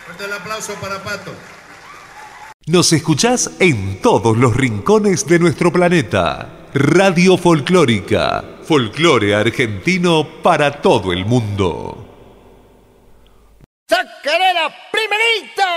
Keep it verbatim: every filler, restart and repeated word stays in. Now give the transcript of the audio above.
Fuerte el aplauso para Pato. Nos escuchás en todos los rincones de nuestro planeta. Radio Folclórica. Folclore argentino para todo el mundo. ¡Chacarera primerita!